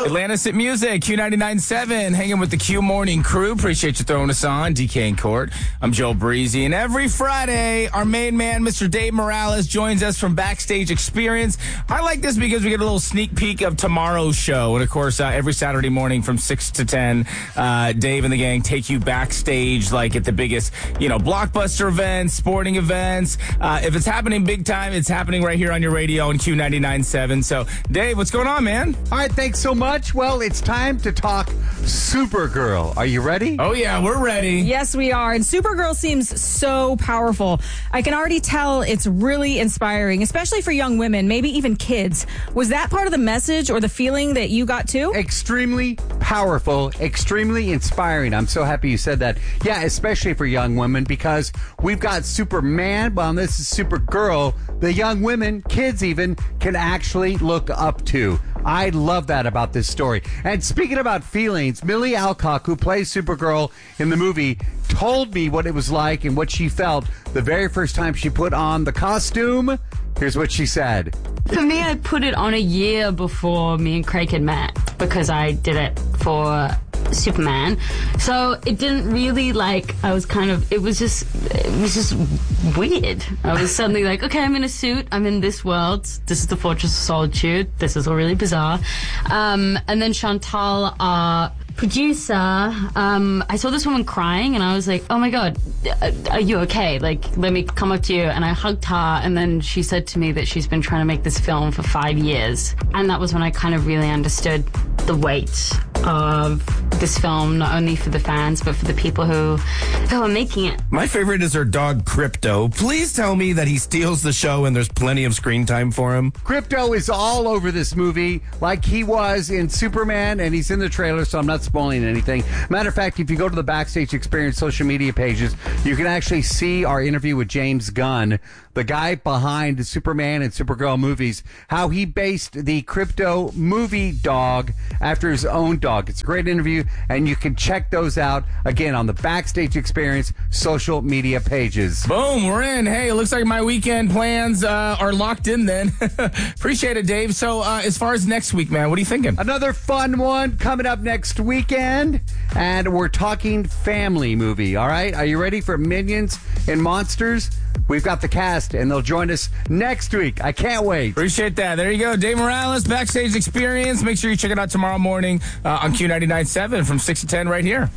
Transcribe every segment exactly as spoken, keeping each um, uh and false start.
Atlantis at Music, Q ninety-nine point seven, hanging with the Q Morning crew. Appreciate you throwing us on. D K and Court. I'm Joe Breezy. And every Friday, our main man, Mister Dave Morales, joins us from Backstage Experience. I like this because we get a little sneak peek of tomorrow's show. And, of course, uh, every Saturday morning from six to ten, uh, Dave and the gang take you backstage, like at the biggest, you know, blockbuster events, sporting events. Uh, if it's happening big time, it's happening right here on your radio on Q ninety-nine point seven. So, Dave, what's going on, man? All right, thanks so much. Well, it's time to talk Supergirl. Are you ready? Oh, yeah, we're ready. Yes, we are. And Supergirl seems so powerful. I can already tell it's really inspiring, especially for young women, maybe even kids. Was that part of the message or the feeling that you got too? Extremely powerful, extremely inspiring. I'm so happy you said that. Yeah, especially for young women, because we've got Superman, well, this is Supergirl. The young women, kids even, can actually look up to. I love that about this story. And speaking about feelings, Millie Alcock, who plays Supergirl in the movie, told me what it was like and what she felt the very first time she put on the costume. Here's what she said. For me, I put it on a year before me and Craig had met because I did it for Superman. So it didn't really, like, I was kind of, it was just, it was just weird. I was suddenly like, okay, I'm in a suit, I'm in this world, this is the Fortress of Solitude, this is all really bizarre. Um, and then Chantal, our producer, um, I saw this woman crying and I was like, oh my God, are you okay? Like, let me come up to you. And I hugged her, and then she said to me that she's been trying to make this film for five years. And that was when I kind of really understood the weight of this film, not only for the fans, but for the people who, who are making it. My favorite is her dog, Crypto. Please tell me that he steals the show and there's plenty of screen time for him. Crypto is all over this movie like he was in Superman, and he's in the trailer, so I'm not spoiling anything. Matter of fact, if you go to the Backstage Experience social media pages, you can actually see our interview with James Gunn, the guy behind the Superman and Supergirl movies, how he based the Crypto movie dog after his own dog. It's a great interview, and you can check those out, again, on the Backstage Experience social media pages. Boom, we're in. Hey, it looks like my weekend plans uh, are locked in then. Appreciate it, Dave. So uh, as far as next week, man, what are you thinking? Another fun one coming up next weekend, and we're talking family movie, all right? Are you ready for Minions and Monsters? We've got the cast, and they'll join us next week. I can't wait. Appreciate that. There you go. Dave Morales, Backstage Experience. Make sure you check it out tomorrow morning uh, on Q ninety-nine point seven from six to ten right here.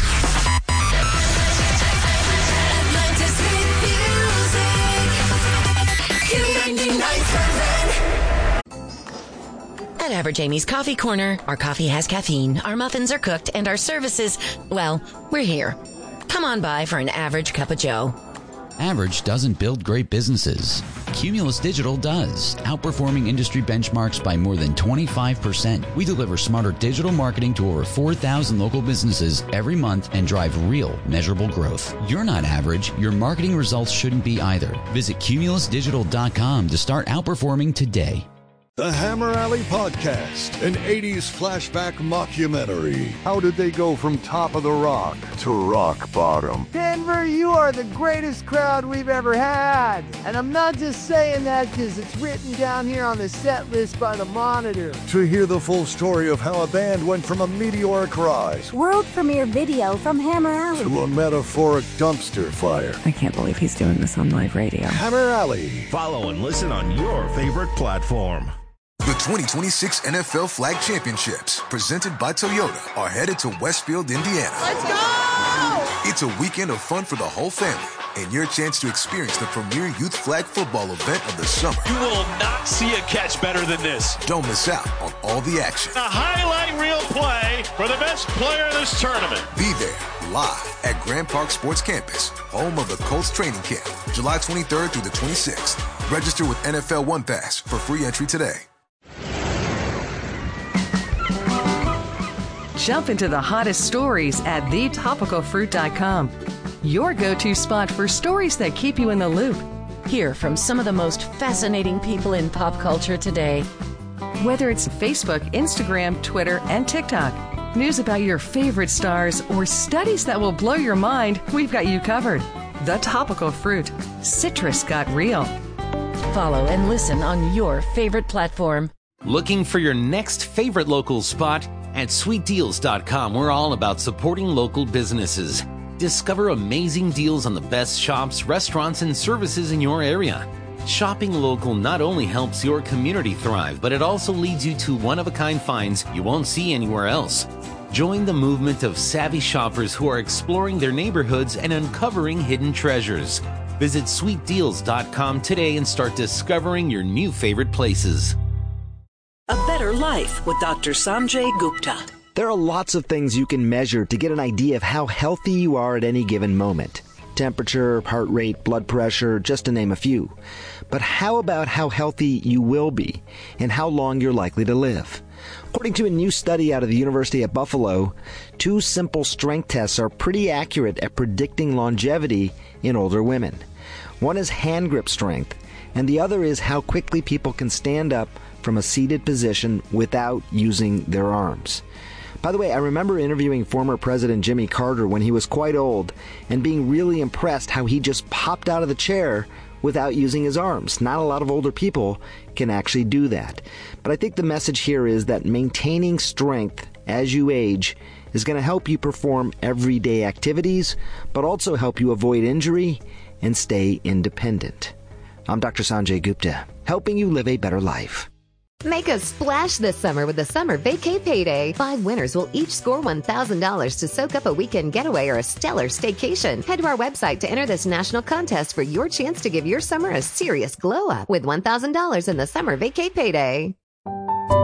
At Average Amy's Coffee Corner, our coffee has caffeine, our muffins are cooked, and our services, well, we're here. Come on by for an average cup of joe. Average doesn't build great businesses. Cumulus Digital does, outperforming industry benchmarks by more than twenty-five percent. We deliver smarter digital marketing to over four thousand local businesses every month and drive real, measurable growth. You're not average. Your marketing results shouldn't be either. Visit Cumulus Digital dot com to start outperforming today. The Hammer Alley Podcast, an eighties flashback mockumentary. How did they go from top of the rock to rock bottom? Denver, you are the greatest crowd we've ever had. And I'm not just saying that because it's written down here on the set list by the Monitor. To hear the full story of how a band went from a meteoric rise, world premiere video from Hammer Alley, to a metaphoric dumpster fire. I can't believe he's doing this on live radio. Hammer Alley. Follow and listen on your favorite platform. The twenty twenty-six N F L Flag Championships, presented by Toyota, are headed to Westfield, Indiana. Let's go! It's a weekend of fun for the whole family, and your chance to experience the premier youth flag football event of the summer. You will not see a catch better than this. Don't miss out on all the action. A highlight reel play for the best player of this tournament. Be there, live at Grand Park Sports Campus, home of the Colts training camp, July twenty-third through the twenty-sixth. Register with N F L One Pass for free entry today. Jump into the hottest stories at the topical fruit dot com. Your go-to spot for stories that keep you in the loop. Hear from some of the most fascinating people in pop culture today. Whether it's Facebook, Instagram, Twitter, and TikTok, news about your favorite stars, or studies that will blow your mind, we've got you covered. The Topical Fruit. Citrus got real. Follow and listen on your favorite platform. Looking for your next favorite local spot? At sweet deals dot com, we're all about supporting local businesses. Discover amazing deals on the best shops, restaurants, and services in your area. Shopping local not only helps your community thrive, but it also leads you to one-of-a-kind finds you won't see anywhere else. Join the movement of savvy shoppers who are exploring their neighborhoods and uncovering hidden treasures. Visit sweet deals dot com today and start discovering your new favorite places. A Better Life with Doctor Sanjay Gupta. There are lots of things you can measure to get an idea of how healthy you are at any given moment. Temperature, heart rate, blood pressure, just to name a few. But how about how healthy you will be and how long you're likely to live? According to a new study out of the University at Buffalo, two simple strength tests are pretty accurate at predicting longevity in older women. One is hand grip strength, and the other is how quickly people can stand up from a seated position without using their arms. By the way, I remember interviewing former President Jimmy Carter when he was quite old and being really impressed how he just popped out of the chair without using his arms. Not a lot of older people can actually do that. But I think the message here is that maintaining strength as you age is going to help you perform everyday activities, but also help you avoid injury and stay independent. I'm Doctor Sanjay Gupta, helping you live a better life. Make a splash this summer with the Summer Vacay Payday. Five winners will each score one thousand dollars to soak up a weekend getaway or a stellar staycation. Head to our website to enter this national contest for your chance to give your summer a serious glow up with one thousand dollars in the Summer Vacay Payday.